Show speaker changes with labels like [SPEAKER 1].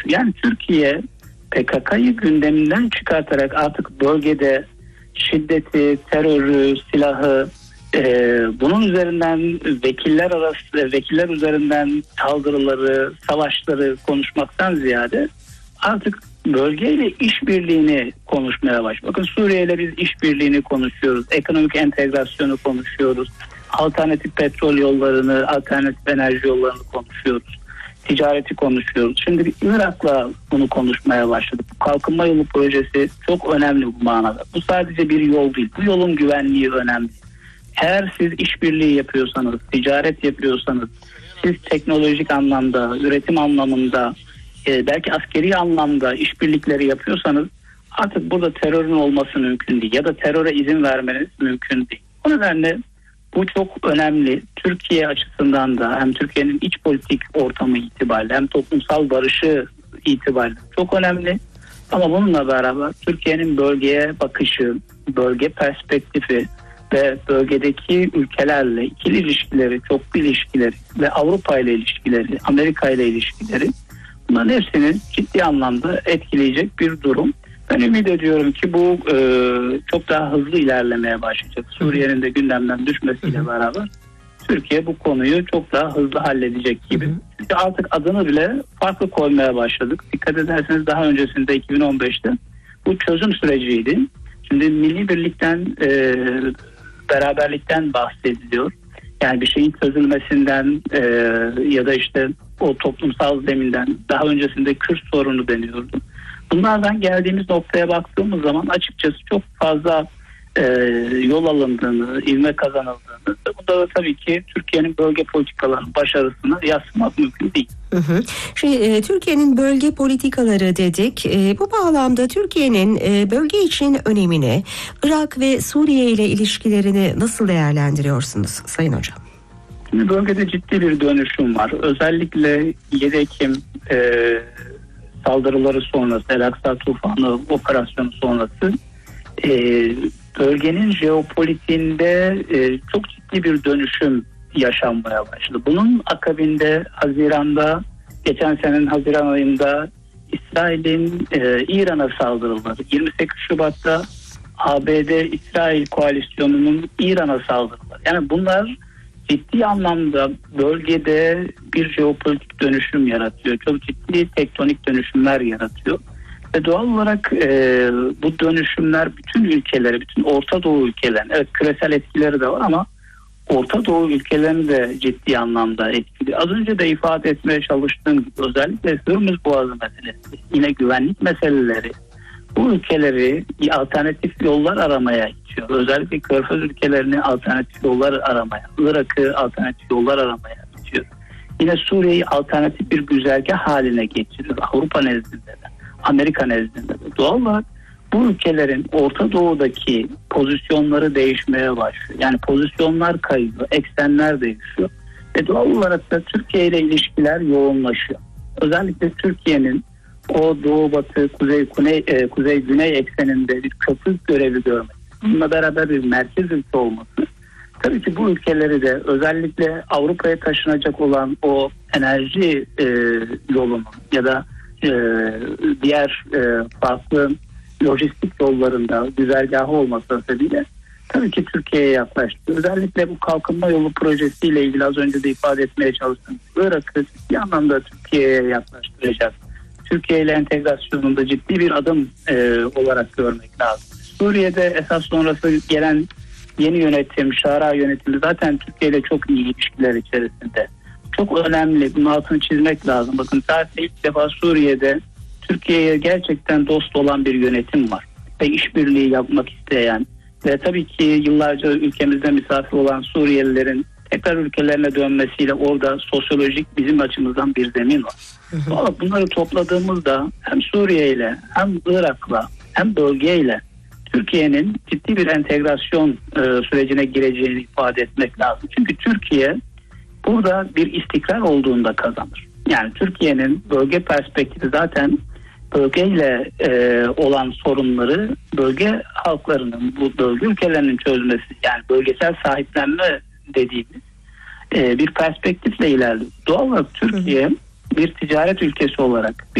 [SPEAKER 1] Yani Türkiye PKK'yı gündeminden çıkartarak artık bölgede şiddeti, terörü, silahı, bunun üzerinden vekiller üzerinden saldırıları, savaşları konuşmaktan ziyade artık bölgeyle işbirliğini konuşmaya başladı. Bakın Suriye'yle biz işbirliğini konuşuyoruz, ekonomik entegrasyonu konuşuyoruz, alternatif petrol yollarını, alternatif enerji yollarını konuşuyoruz, ticareti konuşuyoruz. Şimdi bir Irak'la bunu konuşmaya başladık. Kalkınma yolu projesi çok önemli bu manada. Bu sadece bir yol değil, bu yolun güvenliği önemli. Eğer siz işbirliği yapıyorsanız, ticaret yapıyorsanız, siz teknolojik anlamda, üretim anlamında, belki askeri anlamda işbirlikleri yapıyorsanız artık burada terörün olması mümkün değil ya da teröre izin vermeniz mümkün değil. O nedenle bu çok önemli. Türkiye açısından da hem Türkiye'nin iç politik ortamı itibariyle hem toplumsal barışı itibariyle çok önemli. Ama bununla beraber Türkiye'nin bölgeye bakışı, bölge perspektifi ve bölgedeki ülkelerle ikili ilişkileri, çoklu ilişkileri ve Avrupa ile ilişkileri, Amerika ile ilişkileri, bunların hepsini ciddi anlamda etkileyecek bir durum. Ben ümit ediyorum ki bu çok daha hızlı ilerlemeye başlayacak. Suriye'nin de gündemden düşmesiyle beraber Türkiye bu konuyu çok daha hızlı halledecek gibi. Çünkü artık adını bile farklı koymaya başladık. Dikkat ederseniz daha öncesinde 2015'te bu çözüm süreciydi. Şimdi milli birlikten, beraberlikten bahsediliyor. Yani bir şeyin çözülmesinden ya da işte o toplumsal zeminden, daha öncesinde Kürt sorunu deniyordu. Bunlardan geldiğimiz noktaya baktığımız zaman açıkçası çok fazla yol alındığını, ivme kazanıldığını, bunda da tabii ki Türkiye'nin bölge politikalarının başarısını yadsımak mümkün değil.
[SPEAKER 2] Türkiye'nin bölge politikaları dedik. Bu bağlamda Türkiye'nin bölge için önemini, Irak ve Suriye ile ilişkilerini nasıl değerlendiriyorsunuz Sayın Hocam?
[SPEAKER 1] Şimdi bölgede ciddi bir dönüşüm var. Özellikle 7 Ekim saldırıları sonrası, El Aksa tufanı operasyonu sonrası bölgenin jeopolitiğinde çok ciddi bir dönüşüm yaşanmaya başladı. Bunun akabinde geçen senenin Haziran ayında İsrail'in İran'a saldırıları, 28 Şubat'ta ABD-İsrail koalisyonunun İran'a saldırıları. Yani bunlar ciddi anlamda bölgede bir jeopolitik dönüşüm yaratıyor. Çok ciddi tektonik dönüşümler yaratıyor. Ve doğal olarak bu dönüşümler bütün ülkeleri, bütün Orta Doğu ülkelerine, evet küresel etkileri de var ama Orta Doğu ülkelerini de ciddi anlamda etkiliyor. Az önce de ifade etmeye çalıştığım gibi özellikle Hürmüz Boğazı meselesi, yine güvenlik meseleleri bu ülkeleri alternatif yollar aramaya itiyor. Özellikle Körfez ülkelerini alternatif yollar aramaya, Irak'ı alternatif yollar aramaya itiyor. Yine Suriye'yi alternatif bir güzergah haline getiriyor. Avrupa nezdinde de, Amerika nezdinde de. Doğal olarak bu ülkelerin Orta Doğu'daki pozisyonları değişmeye başlıyor. Yani pozisyonlar kayıyor, eksenler değişiyor. Ve doğal olarak da Türkiye ile ilişkiler yoğunlaşıyor. Özellikle Türkiye'nin o doğu batı, kuzey güney ekseninde bir köprü görevi görmek, bununla beraber bir merkez ülke olması, tabii ki bu ülkeleri de özellikle Avrupa'ya taşınacak olan o enerji yolunun ya da diğer farklı lojistik yollarında güzergahı olması sebebiyle tabii ki Türkiye'ye yaklaştı. Özellikle bu kalkınma yolu projesiyle ilgili az önce de ifade etmeye çalıştım. Irak'ı ciddi anlamda Türkiye'ye yaklaştıracak. Türkiye ile entegrasyonunda ciddi bir adım olarak görmek lazım. Suriye'de esas sonrası gelen yeni yönetim, Şara yönetimi zaten Türkiye ile çok iyi ilişkiler içerisinde. Çok önemli. Bunun altını çizmek lazım. Bakın tarihte ilk defa Suriye'de Türkiye'ye gerçekten dost olan bir yönetim var. Ve işbirliği yapmak isteyen ve tabii ki yıllarca ülkemizde misafir olan Suriyelilerin tekrar ülkelerine dönmesiyle orada sosyolojik bizim açımızdan bir zemin var. Ama bunları topladığımızda hem Suriye ile hem Irak'la hem bölgeyle Türkiye'nin ciddi bir entegrasyon sürecine gireceğini ifade etmek lazım. Çünkü Türkiye burada bir istikrar olduğunda kazanır. Yani Türkiye'nin bölge perspektifi zaten bölgeyle olan sorunları bölge halklarının, bu bölge ülkelerinin çözmesi, yani bölgesel sahiplenme dediğimiz bir perspektifle ilerliyor. Doğal olarak Türkiye bir ticaret ülkesi olarak,